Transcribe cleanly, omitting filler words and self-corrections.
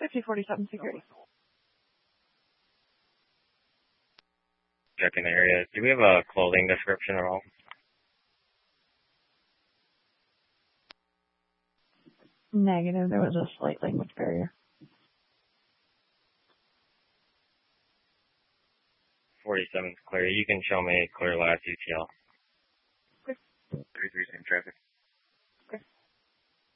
5047 security. Checking the area. Do we have a clothing description at all? Negative. There was a slight language barrier. 47's clear. You can show me clear last UTL. 33 same traffic.